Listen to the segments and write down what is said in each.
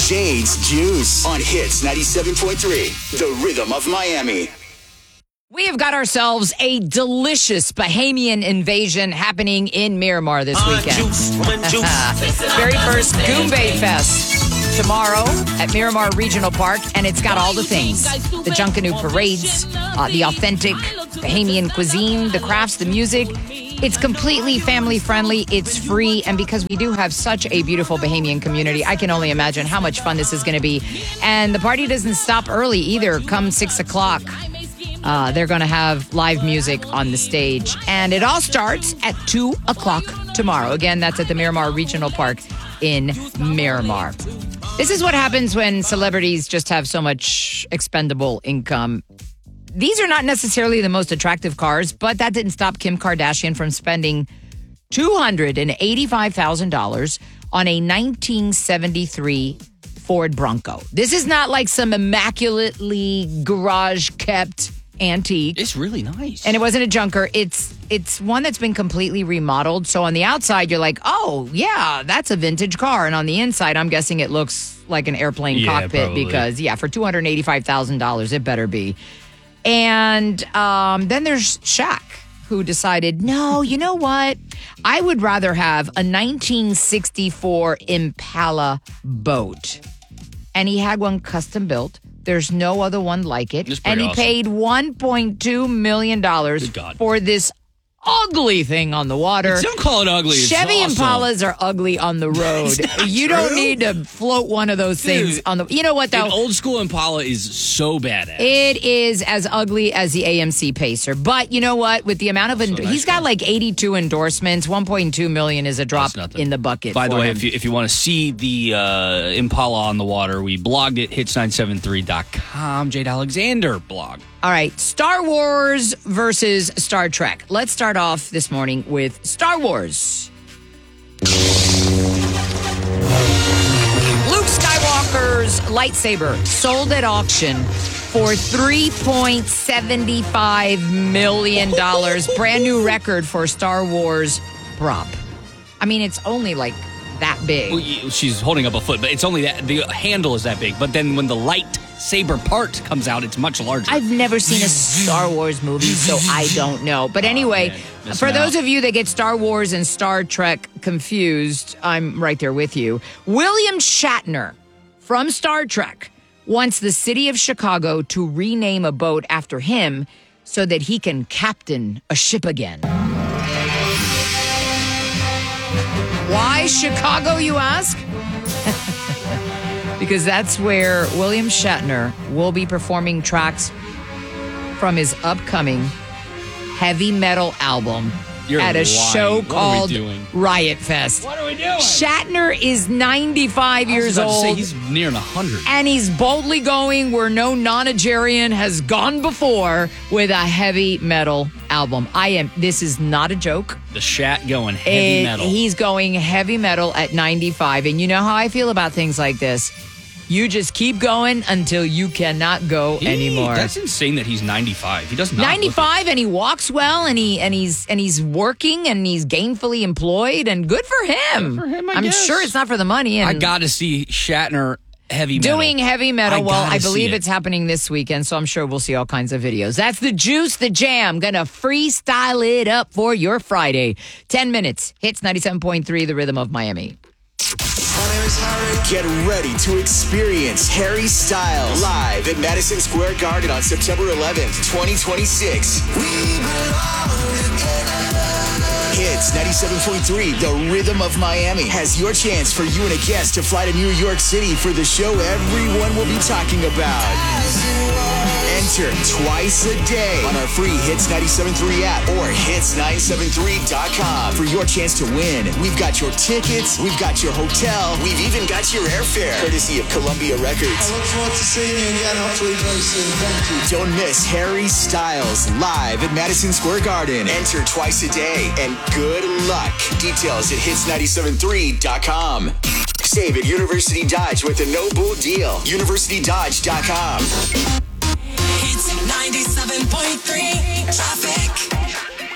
Jade's Juice on Hits 97.3, the rhythm of Miami. We have got ourselves a delicious Bahamian invasion happening in Miramar this weekend. Very first Goombay Fest tomorrow at Miramar Regional Park, and it's got all the things. The Junkanoo parades, the authentic Bahamian cuisine, the crafts, the music. It's completely family friendly. It's free. And because we do have such a beautiful Bahamian community, I can only imagine how much fun this is going to be. And the party doesn't stop early either. Come 6 o'clock. They're going to have live music on the stage. And it all starts at 2 o'clock tomorrow. Again, that's at the Miramar Regional Park in Miramar. This is what happens when celebrities just have so much expendable income. These are not necessarily the most attractive cars, but that didn't stop Kim Kardashian from spending $285,000 on a 1973 Ford Bronco. This is not like some immaculately garage-kept antique. It's really nice. And it wasn't a junker. It's one that's been completely remodeled. So on the outside, you're like, oh, yeah, that's a vintage car. And on the inside, I'm guessing it looks like an airplane cockpit probably. because, for $285,000, it better be. And then there's Shaq, who decided, no, you know what? I would rather have a 1964 Impala boat. And he had one custom built. There's no other one like it. And he awesome. paid $1.2 million for this ugly thing on the water. Don't call it ugly. It's Chevy awesome. Impalas are ugly on the road. You don't need to float one of those things on the. You know what though? An old school Impala is so badass. It is as ugly as the AMC Pacer, but you know what? With the amount of he's got like 82 endorsements. 1.2 million is a drop in the bucket. By the for way, him. if you want to see the Impala on the water, we blogged it. Hits973.com. Jade Alexander blog. All right, Star Wars versus Star Trek. Let's start off this morning with Star Wars. Luke Skywalker's lightsaber sold at auction for $3.75 million. Brand new record for Star Wars prop. I mean, it's only like that big. Well, she's holding up a foot, but it's only that. The handle is that big. But then when the lightsaber part comes out, it's much larger. I've never seen a Star Wars movie, so I don't know. But anyway, for those of you that get Star Wars and Star Trek confused, I'm right there with you. William Shatner from Star Trek wants the city of Chicago to rename a boat after him so that he can captain a ship again. Why Chicago, you ask? Because that's where William Shatner will be performing tracks from his upcoming heavy metal album at a show called Riot Fest. What are we doing? Shatner is 95 years old. He's nearing 100. And he's boldly going where no nonagerian has gone before with a heavy metal album. This is not a joke. The Shat going heavy metal. He's going heavy metal at 95. And you know how I feel about things like this. You just keep going until you cannot go anymore. That's insane that he's 95. He does not 95 and he walks well and he's working and he's gainfully employed and good for him. Good for him, I'm guess. sure it's not for the money. And I got to see Shatner heavy metal. doing heavy metal. I believe see it. it's happening this weekend, so I'm sure we'll see all kinds of videos. That's the Juice, the Jam. Gonna freestyle it up for your Friday. 10 minutes. Hits 97.3, the rhythm of Miami. My name is Harry. Get ready to experience Harry Styles live at Madison Square Garden on September 11th, 2026. Hits 97.3, the rhythm of Miami, has your chance for you and a guest to fly to New York City for the show everyone will be talking about. Enter twice a day on our free Hits 97.3 app or hits973.com for your chance to win. We've got your tickets, we've got your hotel, we've even got your airfare, courtesy of Columbia Records. I look forward to seeing you again, hopefully very soon. Thank you. Don't miss Harry Styles live at Madison Square Garden. Enter twice a day and good luck. Details at hits973.com. Save at University Dodge with a no-bull deal. UniversityDodge.com. It's 97.3 traffic.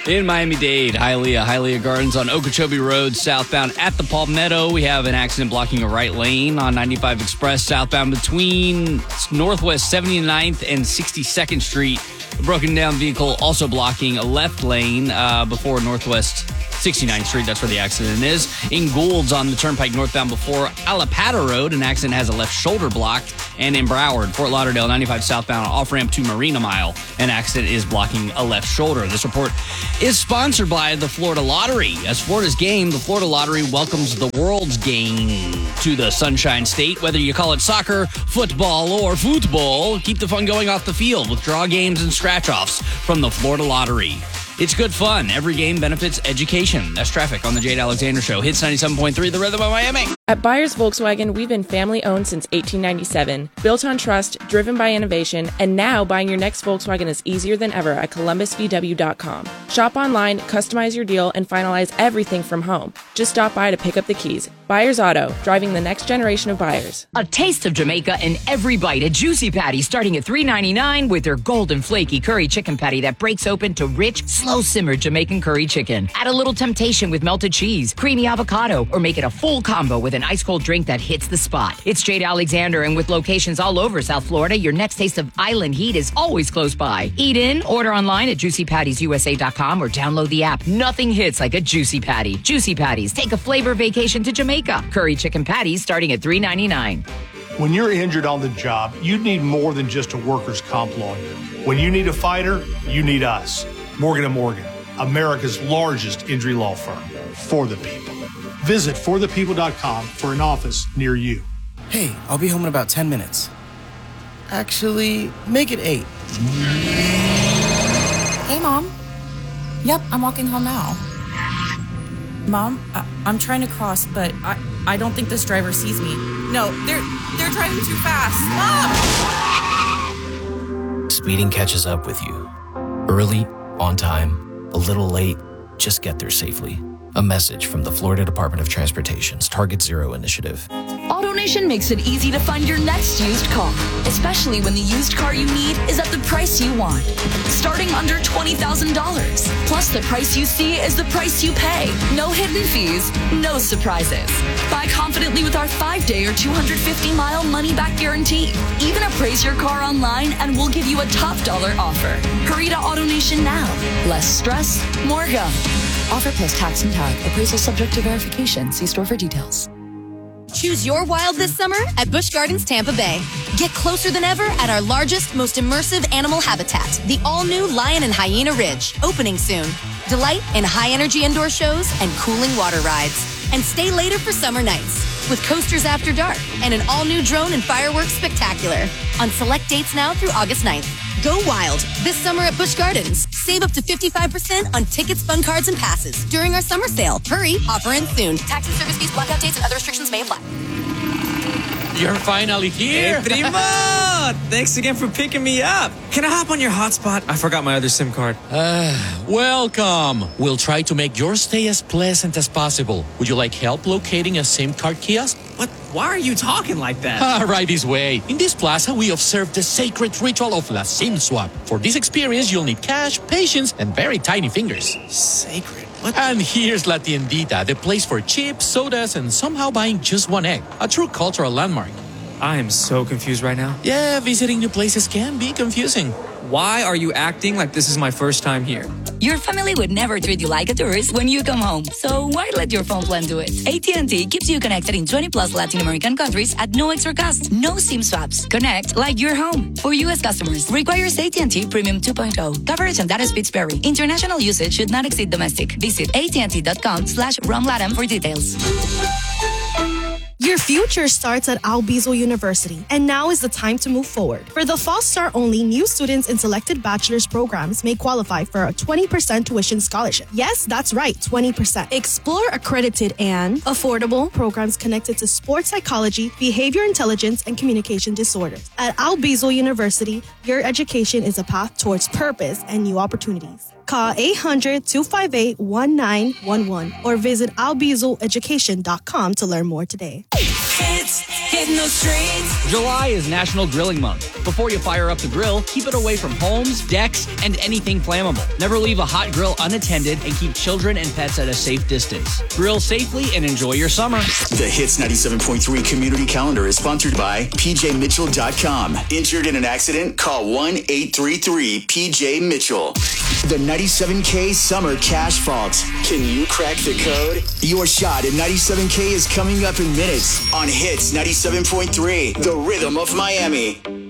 In Miami-Dade, Hialeah Gardens on Okeechobee Road, southbound at the Palmetto. We have an accident blocking a right lane on 95 Express, southbound between Northwest 79th and 62nd Street. A broken down vehicle also blocking a left lane before Northwest 69th Street. That's where the accident is. In Gould's on the Turnpike northbound before Alapata Road, an accident has a left shoulder blocked. And in Broward, Fort Lauderdale, 95 southbound off-ramp to Marina Mile, an accident is blocking a left shoulder. This report is sponsored by the Florida Lottery. As Florida's game, the Florida Lottery welcomes the world's game to the Sunshine State. Whether you call it soccer, football, or football, keep the fun going off the field with draw games and scratch-offs from the Florida Lottery. It's good fun. Every game benefits education. That's traffic on the Jade Alexander Show. Hits 97.3, the Rhythm of Miami. At Byers Volkswagen, we've been family-owned since 1897. Built on trust, driven by innovation, and now buying your next Volkswagen is easier than ever at ColumbusVW.com. Shop online, customize your deal, and finalize everything from home. Just stop by to pick up the keys. Byers Auto, driving the next generation of buyers. A taste of Jamaica in every bite at Juicy Patty, starting at $3.99 with their golden flaky curry chicken patty that breaks open to rich, slow-simmered Jamaican curry chicken. Add a little temptation with melted cheese, creamy avocado, or make it a full combo with an ice-cold drink that hits the spot. It's Jade Alexander, and with locations all over South Florida, your next taste of island heat is always close by. Eat in, order online at JuicyPattiesUSA.com or download the app. Nothing hits like a Juicy Patty. Juicy Patties, take a flavor vacation to Jamaica. Curry chicken patties starting at $3.99. When you're injured on the job, you need more than just a workers' comp lawyer. When you need a fighter, you need us. Morgan & Morgan, America's largest injury law firm. For the people. Visit forthepeople.com for an office near you. Hey, I'll be home in about 10 minutes. Actually, make it 8. Hey, Mom. Yep, I'm walking home now. Mom, I'm trying to cross, but I don't think this driver sees me. No, they're driving too fast. Mom! Speeding catches up with you. Early, on time, a little late, just get there safely. A message from the Florida Department of Transportation's Target Zero initiative. AutoNation makes it easy to find your next used car, especially when the used car you need is at the price you want. Starting under $20,000. Plus, the price you see is the price you pay. No hidden fees, no surprises. Buy confidently with our 5-day or 250-mile money-back guarantee. Even appraise your car online and we'll give you a top dollar offer. Hurry to AutoNation now. Less stress, more go. Offer plus tax and tag. Appraisal subject to verification. See store for details. Choose your wild this summer at Busch Gardens Tampa Bay. Get closer than ever at our largest, most immersive animal habitat, the all-new Lion and Hyena Ridge, opening soon. Delight in high-energy indoor shows and cooling water rides. And stay later for summer nights with coasters after dark and an all-new drone and fireworks spectacular on select dates now through August 9th. Go wild this summer at Busch Gardens. Save up to 55% on tickets, fun cards, and passes during our summer sale. Hurry, offer ends soon. Tax and service fees, blackout dates, and other restrictions may apply. You're finally here. Hey, primo! Thanks again for picking me up. Can I hop on your hotspot? I forgot my other SIM card. Welcome. We'll try to make your stay as pleasant as possible. Would you like help locating a SIM card kiosk? What? Why are you talking like that? Right this way. In this plaza, we observe the sacred ritual of La SIM Swap. For this experience, you'll need cash, patience, and very tiny fingers. Sacred? What? And here's La Tiendita, the place for chips, sodas, and somehow buying just one egg. A true cultural landmark. I am so confused right now. Yeah, visiting new places can be confusing. Why are you acting like this is my first time here? Your family would never treat you like a tourist when you come home. So why let your phone plan do it? AT&T keeps you connected in 20 plus Latin American countries at no extra cost. No SIM swaps. Connect like you're home. For U.S. customers, requires AT&T Premium 2.0. Coverage and data speeds vary. International usage should not exceed domestic. Visit AT&T.com/ROMLATAM for details. Your future starts at Albizu University, and now is the time to move forward. For the fall start only, new students in selected bachelor's programs may qualify for a 20% tuition scholarship. Yes, that's right, 20%. Explore accredited and affordable programs connected to sports psychology, behavior intelligence, and communication disorders. At Albizu University, your education is a path towards purpose and new opportunities. Call 800-258-1911 or visit albizueducation.com to learn more today. July is National Grilling Month. Before you fire up the grill, keep it away from homes, decks, and anything flammable. Never leave a hot grill unattended and keep children and pets at a safe distance. Grill safely and enjoy your summer. The Hits 97.3 Community Calendar is sponsored by PJMitchell.com. Injured in an accident? Call 1-833-PJ-MITCHELL. The 97K Summer Cash Vault. Can you crack the code? Your shot at 97K is coming up in minutes on Hits 97.3, The Rhythm of Miami.